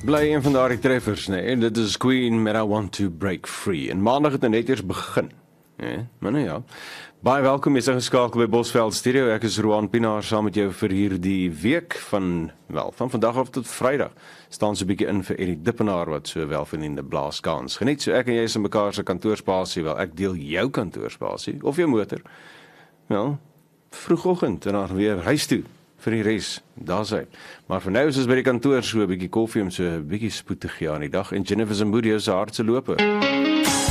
Bly een van daardie treffers, nee, dit is Queen met I Want To Break Free. En maandag het net eers begin. Nee, maar nou ja. Baie welkom, jy is ingeskakel by Bosveld Studio. Ek is Roan Pinaar saam met jou vir hierdie week van vandag af tot Vrydag. Staan so 'n bietjie in vir Erik Dippenaar wat so welverdiende blaaskans geniet. So ek en jy is in mekaar se kantoorspasie, wel ek deel jou kantoorspasie of jou motor. Wel, vroegoggend en dan weer huis toe. Vir die res, daar's hy. Maar vir nou is ons by die kantoor so 'n bietjie koffie om so 'n bietjie spoed te gee aan die dag. En Jennifer Zimbudio se hart se lope.